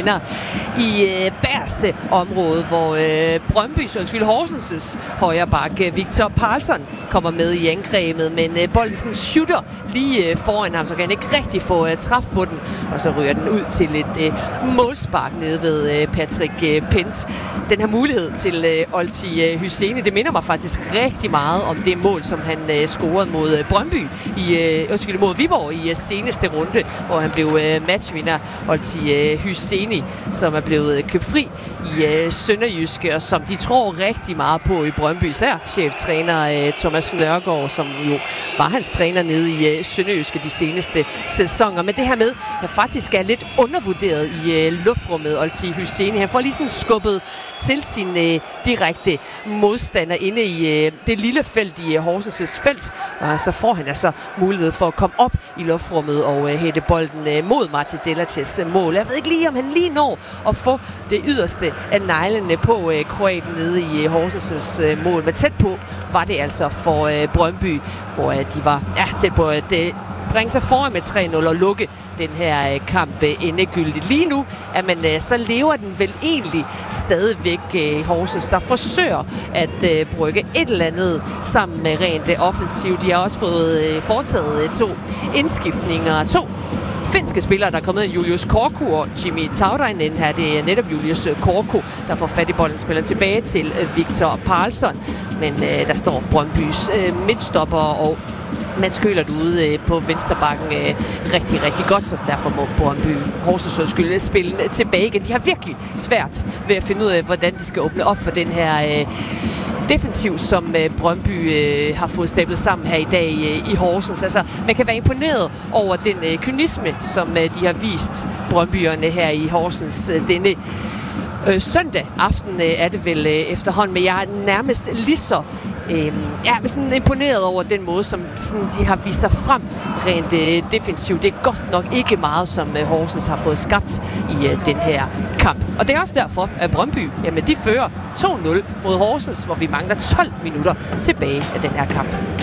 ender i bagerste område, hvor Horsens' højre bak Victor Parlsson kommer med i angrebet, men bolden sådan shooter lige foran ham, så kan han ikke rigtig få træf på den, og så ryger den ud til et målspark nede ved Patrick Pence. Den her mulighed til Olti Hyseni, det minder mig faktisk rigtig meget om det mål, som han scorede mod mod Viborg i seneste runde, hvor han blev matchvinder. Olti Hyseni, som er blevet købt fri i Sønderjyske, og som de tror rigtig meget på i Brøndby. Især cheftræner Thomas Nørgaard, som jo var hans træner nede i Sønderjyske de seneste sæsoner. Men det her med, at han faktisk er lidt undervurderet i luftrummet, Olti Hyseni. Han får lige sådan skubbet til sin direkte modstander inde i det lille felt i Horsens' felt, og så får han altså mulighed for at komme op i luftrummet og hætte bolden mod Martin Delaches mål. Jeg ved ikke lige, om han lige når at få det yderste af neglene på kroaten nede i Horsens' mål, men tæt på var det altså for Brøndby, hvor de var tæt på at bringe sig foran med 3-0 og lukke den her kamp endegyldigt. Lige nu så lever den vel egentlig stadigvæk Horsens, der forsøger at brygge et eller andet sammen med rent offensivt. De har også fået foretaget 2 indskiftninger, 2 finske spillere, der er kommet, Julius Korku og Jimmy Taurainen. Her det er netop Julius Korku, der får fat i bolden, spiller tilbage til Victor Parlsson. Men der står Brøndbys midtstopper og Mats Køhlert ude på venstrebakken rigtig, rigtig godt, så derfor må Brøndby Horsens spille tilbage igen. De har virkelig svært ved at finde ud af, hvordan de skal åbne op for den her defensiv, som Brøndby har fået stablet sammen her i dag i Horsens. Altså, man kan være imponeret over den kynisme, som de har vist Brøndbyerne her i Horsens denne søndag aften er det vel efterhånden, men jeg er nærmest lige så sådan imponeret over den måde, som sådan, de har vist sig frem rent defensivt. Det er godt nok ikke meget, som Horsens har fået skabt i den her kamp. Og det er også derfor, at Brøndby, de fører 2-0 mod Horsens, hvor vi mangler 12 minutter tilbage af den her kamp.